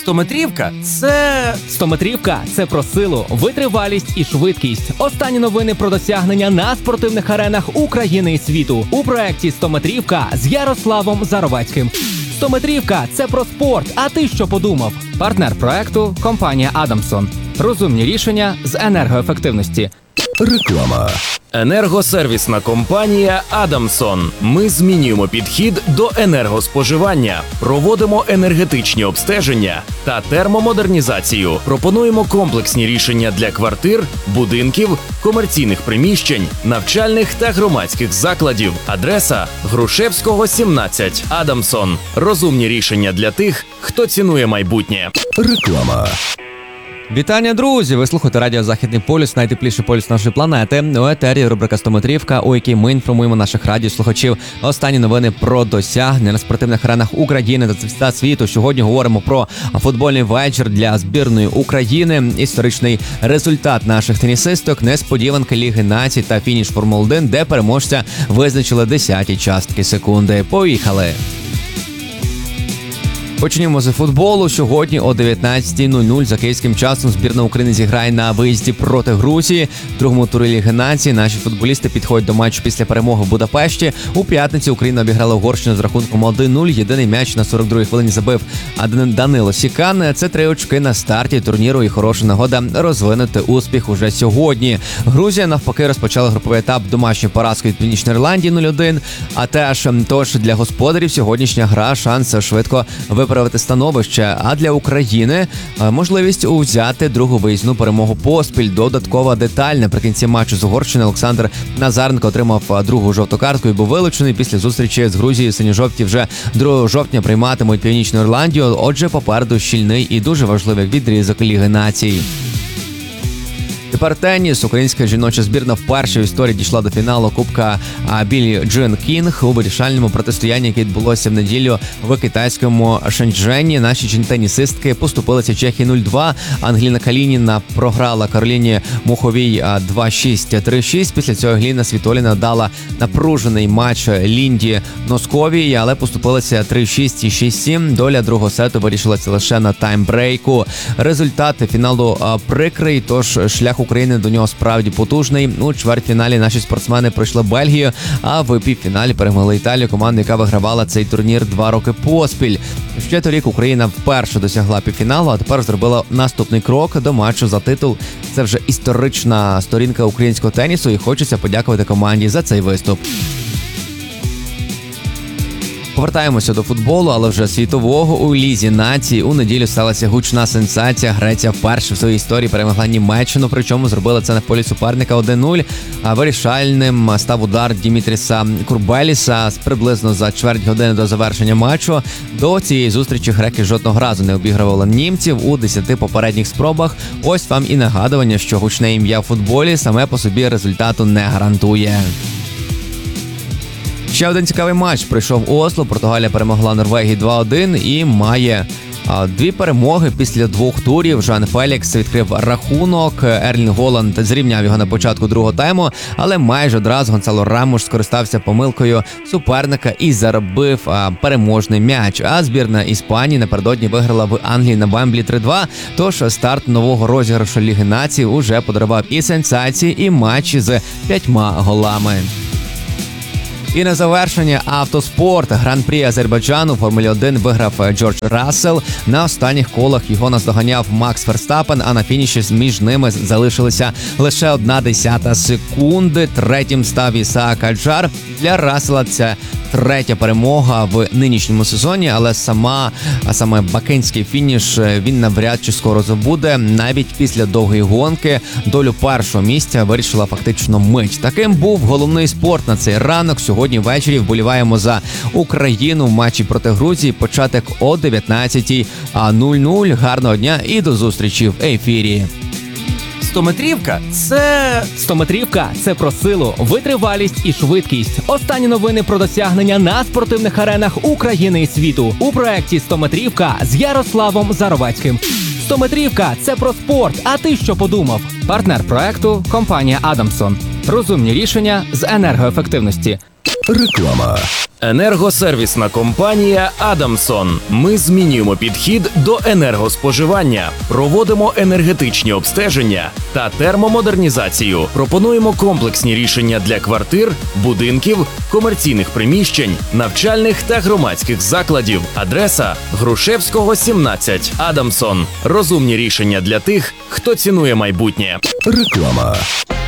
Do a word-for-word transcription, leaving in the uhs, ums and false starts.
Стометрівка – це... Стометрівка – це про силу, витривалість і швидкість. Останні новини про досягнення на спортивних аренах України і світу. У проєкті «Стометрівка» з Ярославом Заровецьким. Стометрівка – це про спорт, а ти що подумав? Партнер проекту – компанія «Адамсон». Розумні рішення з енергоефективності. Реклама. Енергосервісна компанія «Адамсон». Ми змінюємо підхід до енергоспоживання, проводимо енергетичні обстеження та термомодернізацію. Пропонуємо комплексні рішення для квартир, будинків, комерційних приміщень, навчальних та громадських закладів. Адреса – Грушевського, сімнадцять. «Адамсон». Розумні рішення для тих, хто цінує майбутнє. Реклама. Вітання, друзі! Ви слухаєте радіо «Західний полюс», найтепліший полюс нашої планети. У етері рубрика «Стометрівка», у якій ми інформуємо наших радіослухачів останні новини про досягнення на спортивних аренах України та світу. Сьогодні говоримо про футбольний вечір для збірної України, історичний результат наших тенісисток, несподіванки Ліги націй та фініш Формули один, де переможця визначили десяті частки секунди. Поїхали! Почнімо з футболу. Сьогодні о дев'ятнадцятій нуль нуль за київським часом збірна України зіграє на виїзді проти Грузії. В другому турі Ліги націй наші футболісти підходять до матчу після перемоги в Будапешті. У п'ятницю Україна обіграла Угорщину з рахунком один нуль. Єдиний м'яч на сорок другій хвилині забив Данило Сікан. Це три очки на старті турніру і хороша нагода розвинути успіх уже сьогодні. Грузія, навпаки, розпочала груповий етап домашньою поразкою від Північної Ірландії нуль один. А теж, тож для господарів сьогоднішня гра – шанс швидко виправити становище, а для України можливість взяти другу виїзну перемогу поспіль. Додаткова деталь: наприкінці матчу з Угорщиною Олександр Назаренко отримав другу жовту картку і був вилучений. Після зустрічі з Грузією синьо-жовті вже другого жовтня прийматимуть Північну Ірландію. Отже, попереду щільний і дуже важливий відрізок Ліги націй. Тепер теніс. Українська жіноча збірна вперше в історії дійшла до фіналу Кубка Біллі Джин Кінг у вирішальному протистоянні, яке відбулося в неділю в китайському Шенчжені. Наші тенісистки поступилися Чехії нуль два. Ангеліна Калініна програла Кароліні Муховій два шість три шість. Після цього Гліна Світоліна дала напружений матч Лінді Носковій, але поступилися три шість і шість сім. Доля другого сету вирішилася лише на таймбрейку. Результат фіналу прикрий, тож шлях України до нього справді потужний. У чвертьфіналі наші спортсмени пройшли Бельгію, а в півфіналі перемогли Італію, команду, яка вигравала цей турнір два роки поспіль. Ще торік Україна вперше досягла півфіналу, а тепер зробила наступний крок до матчу за титул. Це вже історична сторінка українського тенісу, і хочеться подякувати команді за цей виступ. Повертаємося до футболу, але вже світового. У Лізі націй у неділю сталася гучна сенсація. Греція вперше в своїй історії перемогла Німеччину, причому зробила це на полі суперника один нуль. А вирішальним став удар Дімітріса Курбеліса приблизно за чверть години до завершення матчу. До цієї зустрічі греки жодного разу не обігрували німців у десяти попередніх спробах. Ось вам і нагадування, що гучне ім'я в футболі саме по собі результату не гарантує. Ще один цікавий матч прийшов у Осло. Португалія перемогла Норвегію два один і має а, дві перемоги після двох турів. Жан Фелікс відкрив рахунок. Ерлінг Голланд зрівняв його на початку другого тайму, але майже одразу Гонсало Рамош скористався помилкою суперника і заробив а, переможний м'яч. А збірна Іспанії напередодні виграла в Англії на Вемблі три два. Тож старт нового розіграшу Ліги націй уже подарував і сенсації, і матчі з п'ятьма голами. І на завершення автоспорт. Гран-прі Азербайджану в Формулі один виграв Джордж Рассел. На останніх колах його наздоганяв Макс Ферстапен, а на фініші між ними залишилася лише одна десята секунди. Третім став Ісаак Аджар. Для Рассела це третя перемога в нинішньому сезоні, але сама, а саме бакинський фініш він навряд чи скоро забуде. Навіть після довгої гонки долю першого місця вирішила фактично мить. Таким був головний спорт на цей ранок. Сьогодні ввечері вболіваємо за Україну в матчі проти Грузії. Початок о дев'ятнадцятій нуль нуль. Гарного дня і до зустрічі в ефірі. Стометрівка – це... Стометрівка – це про силу, витривалість і швидкість. Останні новини про досягнення на спортивних аренах України і світу. У проєкті «Стометрівка» з Ярославом Заровецьким. Стометрівка – це про спорт, а ти що подумав? Партнер проекту – компанія «Адамсон». Розумні рішення з енергоефективності. Реклама. Енергосервісна компанія Адамсон. Ми змінюємо підхід до енергоспоживання, проводимо енергетичні обстеження та термомодернізацію. Пропонуємо комплексні рішення для квартир, будинків, комерційних приміщень, навчальних та громадських закладів. Адреса Грушевського, сімнадцять. Адамсон. Розумні рішення для тих, хто цінує майбутнє. Реклама.